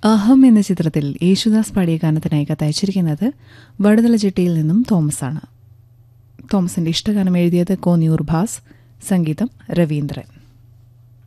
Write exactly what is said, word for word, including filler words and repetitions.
അഹം എന്ന ചിത്രത്തിൽ യേശുദാസ് പാടിയ ഗാനത്തിനായി കത്തയച്ചിരിക്കുന്നത് വടുതലചെട്ടിയിൽ നിന്നും തോമസാണ്. തോമസിന്റെ ഇഷ്ടഗാനം എഴുതിയത് കോന്നിയൂർ ഭാസ്, സംഗീതം രവീന്ദ്രൻ.